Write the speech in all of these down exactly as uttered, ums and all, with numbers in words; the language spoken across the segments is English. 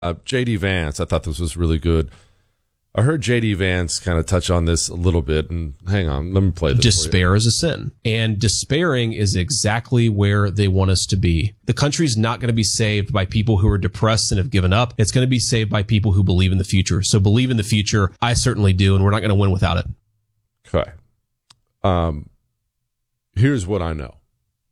Uh, J D Vance, I thought this was really good. I heard J D Vance kind of touch on this a little bit, and hang on, let me play this. Despair is a sin, and despairing is exactly where they want us to be. The country's not going to be saved by people who are depressed and have given up. It's going to be saved by people who believe in the future. So believe in the future. I certainly do, and we're not going to win without it. Okay. Um, here's what I know.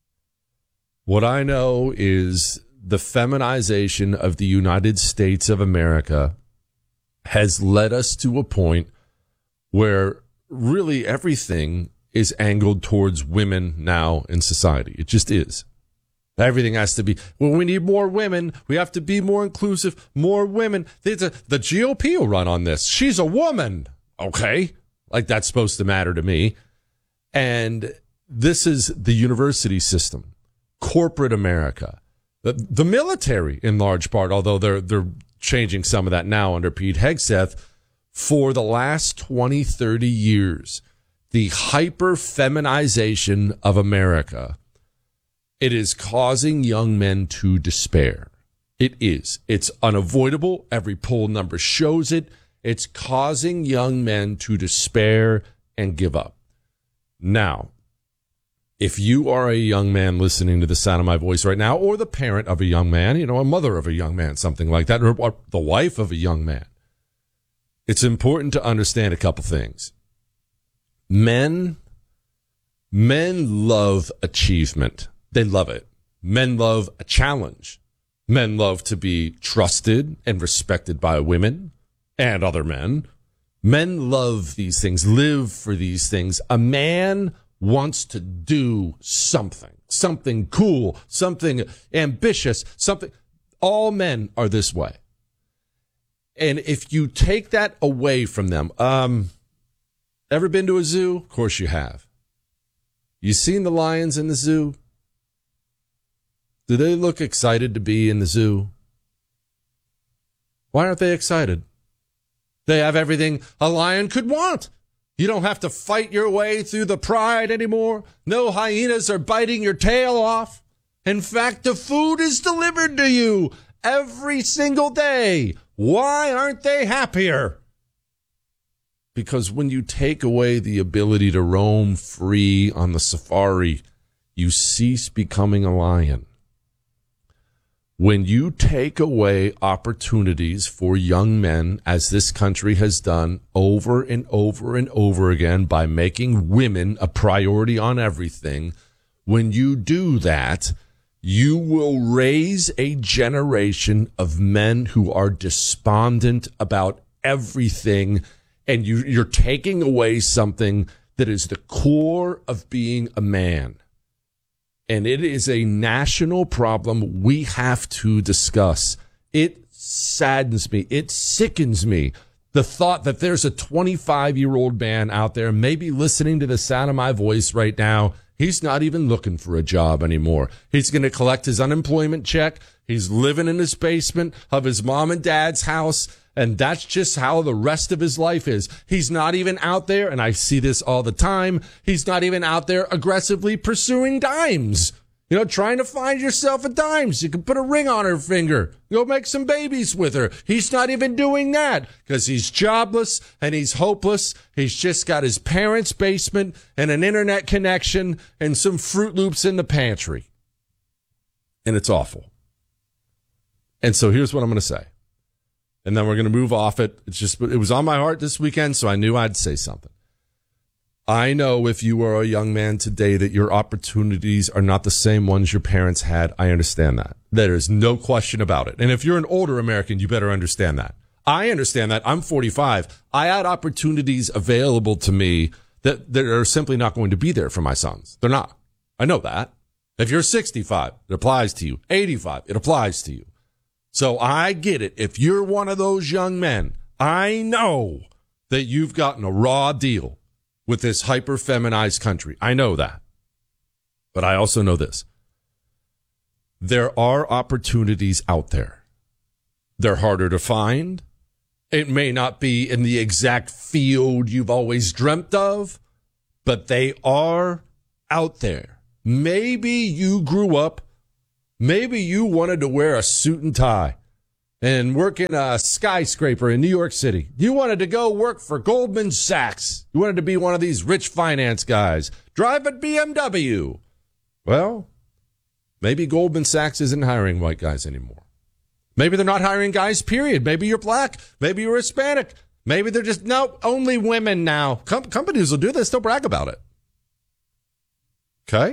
What I know is the feminization of the United States of America has led us to a point where really everything is angled towards women now in society. It just is. Everything has to be, well, we need more women. We have to be more inclusive, more women. The, the G O P will run on this. She's a woman. Okay. Like that's supposed to matter to me. And this is the university system, corporate America, the, the military in large part, although they're, they're changing some of that now under Pete Hegseth. For the last twenty, thirty years, the hyper-feminization of America, it is causing young men to despair. It is. It's unavoidable. Every poll number shows it. It's causing young men to despair and give up. Now, if you are a young man listening to the sound of my voice right now, or the parent of a young man, you know, a mother of a young man, something like that, or, or the wife of a young man, it's important to understand a couple things. Men, men love achievement. They love it. Men love a challenge. Men love to be trusted and respected by women and other men. Men love these things, live for these things. A man wants to do something, something cool, something ambitious, something. All men are this way. And if you take that away from them, um, ever been to a zoo? Of course you have. You seen the lions in the zoo? Do they look excited to be in the zoo? Why aren't they excited? They have everything a lion could want. You don't have to fight your way through the pride anymore. No hyenas are biting your tail off. In fact, the food is delivered to you every single day. Why aren't they happier? Because when you take away the ability to roam free on the safari, you cease becoming a lion. When you take away opportunities for young men, as this country has done over and over and over again by making women a priority on everything, when you do that, you will raise a generation of men who are despondent about everything, and you, you're taking away something that is the core of being a man. And it is a national problem we have to discuss. It saddens me. It sickens me. The thought that there's a twenty-five-year-old man out there maybe listening to the sound of my voice right now. He's not even looking for a job anymore. He's going to collect his unemployment check. He's living in his basement of his mom and dad's house. And that's just how the rest of his life is. He's not even out there, and I see this all the time, he's not even out there aggressively pursuing dimes. You know, trying to find yourself a dime so you can put a ring on her finger. Go make some babies with her. He's not even doing that because he's jobless and he's hopeless. He's just got his parents' basement and an internet connection and some Fruit Loops in the pantry. And it's awful. And so here's what I'm going to say. And then we're going to move off it. It's just, it was on my heart this weekend, so I knew I'd say something. I know if you are a young man today that your opportunities are not the same ones your parents had. I understand that. There is no question about it. And if you're an older American, you better understand that. I understand that. I'm forty-five. I had opportunities available to me that, that are simply not going to be there for my sons. They're not. I know that. If you're sixty-five, it applies to you. eighty-five, it applies to you. So I get it. If you're one of those young men, I know that you've gotten a raw deal with this hyper-feminized country. I know that. But I also know this. There are opportunities out there. They're harder to find. It may not be in the exact field you've always dreamt of, but they are out there. Maybe you grew up Maybe you wanted to wear a suit and tie. and work in a skyscraper in New York City. You wanted to go work for Goldman Sachs. You wanted to be one of these rich finance guys. Drive a B M W. Well, maybe Goldman Sachs isn't hiring white guys anymore. Maybe they're not hiring guys, period. Maybe you're black. Maybe you're Hispanic. Maybe they're just, no, only women now. Com- companies will do this. They'll brag about it. Okay?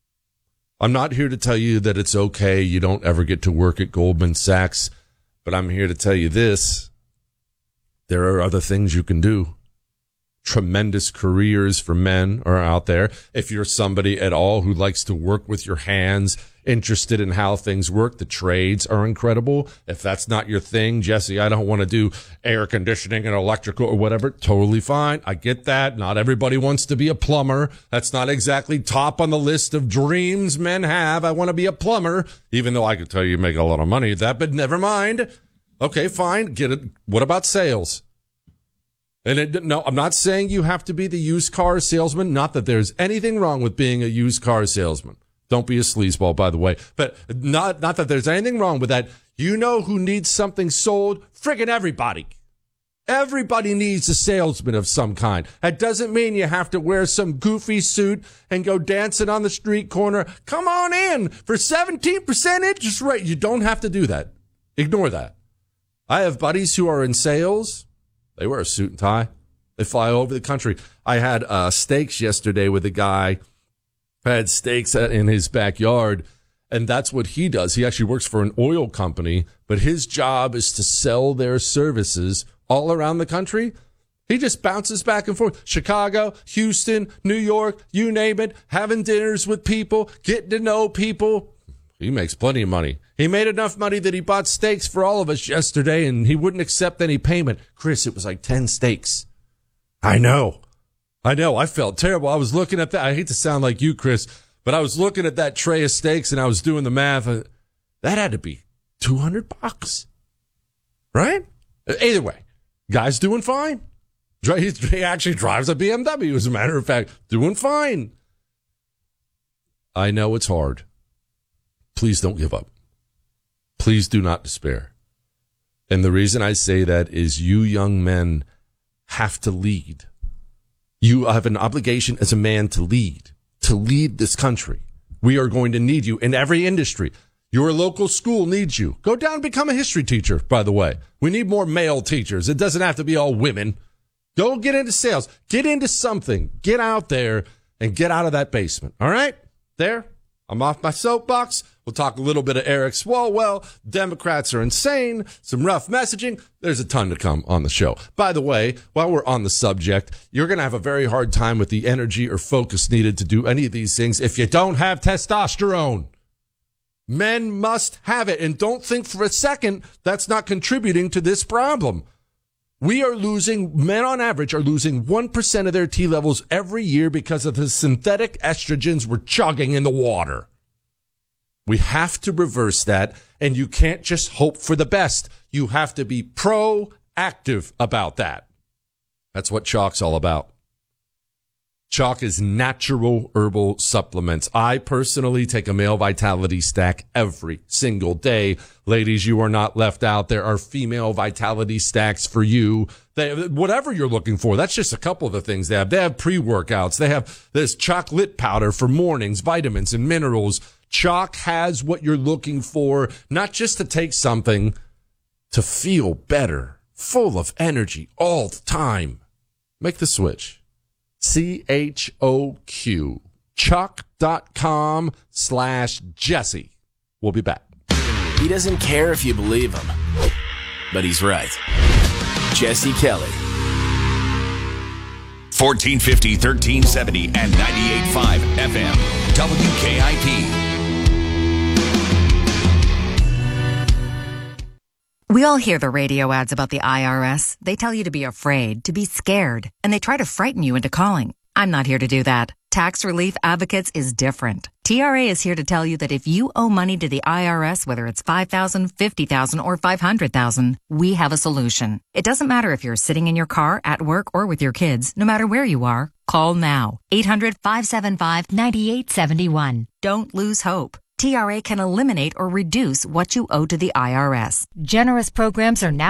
I'm not here to tell you that it's okay. You don't ever get to work at Goldman Sachs. But I'm here to tell you this. There are other things you can do. Tremendous careers for men are out there. If you're somebody at all who likes to work with your hands, interested in how things work, the trades are incredible. If that's not your thing, Jesse, I don't want to do air conditioning and electrical or whatever. Totally fine. I get that. Not everybody wants to be a plumber. That's not exactly top on the list of dreams men have. I want to be a plumber, even though I could tell you, you make a lot of money at that, but never mind. Okay, fine. Get it. What about sales? And it, no, I'm not saying you have to be the used car salesman. Not that there's anything wrong with being a used car salesman. Don't be a sleazeball, by the way. But not, not that there's anything wrong with that. You know who needs something sold? Friggin' everybody. Everybody needs a salesman of some kind. That doesn't mean you have to wear some goofy suit and go dancing on the street corner. Come on in for seventeen percent interest rate. You don't have to do that. Ignore that. I have buddies who are in sales. They wear a suit and tie. They fly all over the country. I had uh, steaks yesterday with a guy who had steaks in his backyard, and that's what he does. He actually works for an oil company, but his job is to sell their services all around the country. He just bounces back and forth. Chicago, Houston, New York, you name it, having dinners with people, getting to know people. He makes plenty of money. He made enough money that he bought steaks for all of us yesterday, and he wouldn't accept any payment. Chris, it was like ten steaks. I know. I know. I felt terrible. I was looking at that. I hate to sound like you, Chris, but I was looking at that tray of steaks, and I was doing the math. That had to be two hundred bucks. Right? Either way, guy's doing fine. He actually drives a B M W, as a matter of fact. Doing fine. I know it's hard. Please don't give up. Please do not despair. And the reason I say that is you young men have to lead. You have an obligation as a man to lead, to lead this country. We are going to need you in every industry. Your local school needs you. Go down and become a history teacher, by the way. We need more male teachers. It doesn't have to be all women. Go get into sales. Get into something. Get out there and get out of that basement. All right? There. I'm off my soapbox. We'll talk a little bit of Eric Swalwell. Democrats are insane. Some rough messaging. There's a ton to come on the show. By the way, while we're on the subject, you're going to have a very hard time with the energy or focus needed to do any of these things if you don't have testosterone. Men must have it. And don't think for a second that's not contributing to this problem. We are losing, men on average are losing one percent of their T levels every year because of the synthetic estrogens we're chugging in the water. We have to reverse that, and you can't just hope for the best. You have to be proactive about that. That's what Chalk's all about. Chalk is natural herbal supplements. I personally take a male vitality stack every single day. Ladies, you are not left out. There are female vitality stacks for you. They, whatever you're looking for. That's just a couple of the things they have. They have pre-workouts. They have this chocolate powder for mornings, vitamins and minerals. Chalk has what you're looking for, not just to take something, to feel better, full of energy all the time. Make the switch. C H O Q, chalk.com slash Jesse. We'll be back. He doesn't care if you believe him, but he's right. Jesse Kelly. fourteen fifty, thirteen seventy, and ninety-eight point five F M. W K I P. We all hear the radio ads about the I R S. They tell you to be afraid, to be scared, and they try to frighten you into calling. I'm not here to do that. Tax Relief Advocates is different. T R A is here to tell you that if you owe money to the I R S, whether it's five thousand dollars, fifty thousand dollars, or five hundred thousand dollars, we have a solution. It doesn't matter if you're sitting in your car, at work, or with your kids. No matter where you are, call now. eight hundred, five seven five, nine eight seven one. Don't lose hope. T R A can eliminate or reduce what you owe to the I R S. Generous programs are now